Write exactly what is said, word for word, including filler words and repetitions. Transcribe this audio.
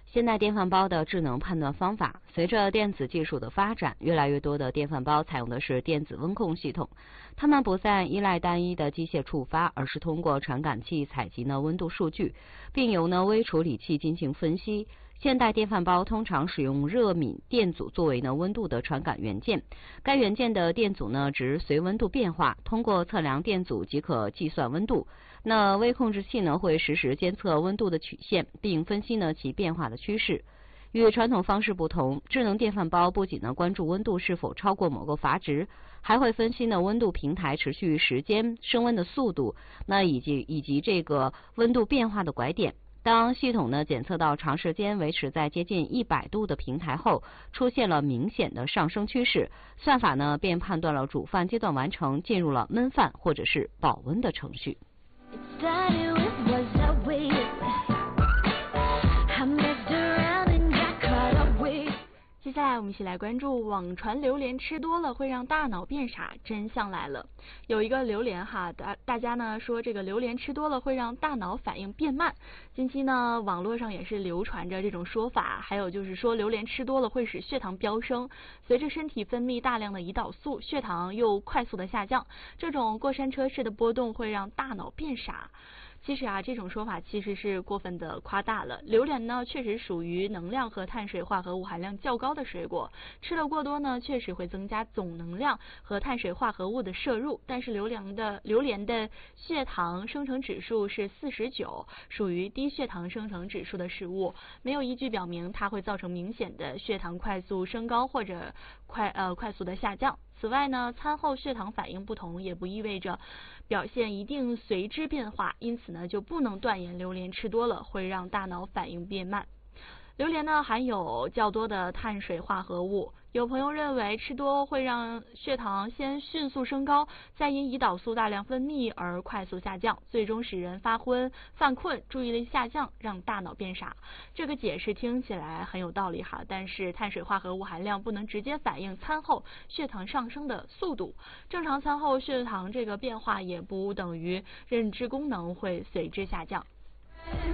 现代电饭煲的智能判断方法，随着电子技术的发展，越来越多的电饭煲采用的是电子温控系统，它们不再依赖单一的机械触发，而是通过传感器采集呢温度数据，并由呢微处理器进行分析。现代电饭煲通常使用热敏电阻作为呢温度的传感元件，该元件的电阻呢值随温度变化，通过测量电阻即可计算温度。那微控制器呢会实时监测温度的曲线，并分析呢其变化的趋势。与传统方式不同，智能电饭煲不仅呢关注温度是否超过某个阀值，还会分析呢温度平台持续时间、升温的速度，那以及以及这个温度变化的拐点。当系统呢检测到长时间维持在接近一百度的平台后，出现了明显的上升趋势，算法呢便判断了煮饭阶段完成，进入了焖饭或者是保温的程序。 接下来我们一起来关注网传榴莲吃多了会让大脑变傻，真相来了。有一个榴莲哈，大大家呢说这个榴莲吃多了会让大脑反应变慢。近期呢网络上也是流传着这种说法，还有就是说榴莲吃多了会使血糖飙升，随着身体分泌大量的胰岛素，血糖又快速的下降，这种过山车式的波动会让大脑变傻。其实啊，这种说法其实是过分的夸大了。榴莲呢，确实属于能量和碳水化合物含量较高的水果，吃的过多呢，确实会增加总能量和碳水化合物的摄入。但是榴莲的榴莲的血糖生成指数是四十九，属于低血糖生成指数的食物，没有依据表明它会造成明显的血糖快速升高或者快呃快速的下降。此外呢，餐后血糖反应不同，也不意味着表现一定随之变化，因此呢，就不能断言榴莲吃多了会让大脑反应变慢。榴莲呢含有较多的碳水化合物，有朋友认为吃多会让血糖先迅速升高，再因胰岛素大量分泌而快速下降，最终使人发昏、犯困、注意力下降，让大脑变傻。这个解释听起来很有道理哈，但是碳水化合物含量不能直接反映餐后血糖上升的速度，正常餐后血糖这个变化也不等于认知功能会随之下降。